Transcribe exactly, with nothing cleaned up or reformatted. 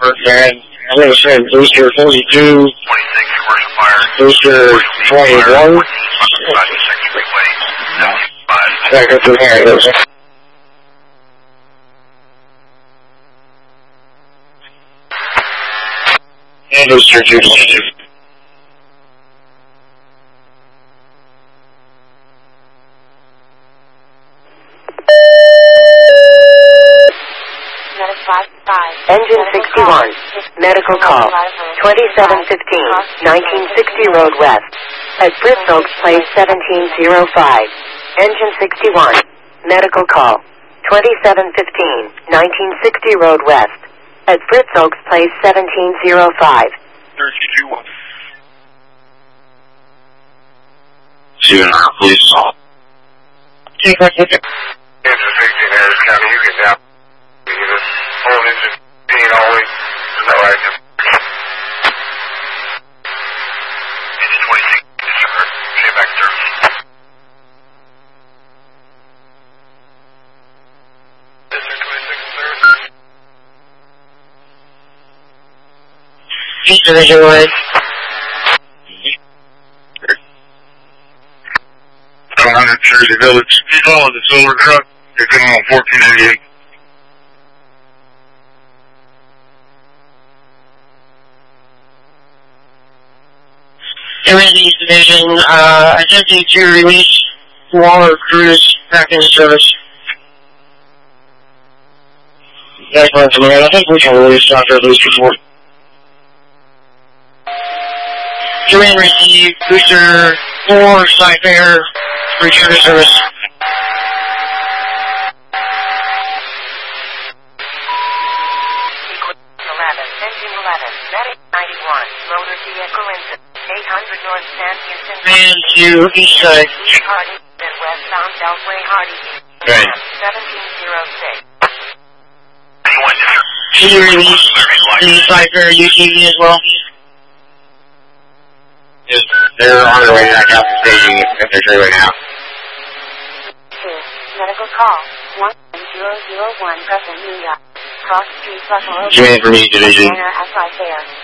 And I'm going to send booster forty-two, booster twenty-one. Back up to here. And booster two twenty-two. Engine sixty-one, medical call, twenty-seven fifteen, nineteen sixty Road West, at Fritz Oaks Place seventeen oh five. Engine sixty-one, medical call, twenty-seven fifteen, nineteen sixty Road West, at Fritz Oaks Place seventeen oh five. thirty-two one. See you now, please. Engine sixteen, Harris County, you get down. You get this whole engine fifteen always. Is that right? Engine twenty-six, sir. Get back to service. Yes, sir, twenty-six, sir. East Division Way. one hundred Jersey Village. He's all in the silver truck. You're coming on fourteen eighty-eight. East Division, uh, attempting to release Waller Cruise back into service. Excellent, man. I think we can release after at least before. Doing receive, booster four, side fare, return to service. eleven, engine eleven, medic ninety-one, motor vehicle incident, eight hundred North San Houston. And to east side. Hardy, then westbound Beltway Hardy. Right. seventeen oh six. Can you release the side fare U T V as well? Yes, they're on their way back out to staging if they're sure right now. two. Medical call. one zero zero one Crescent, New York. Cross Street, Buffalo. Command from East Division. S I fare.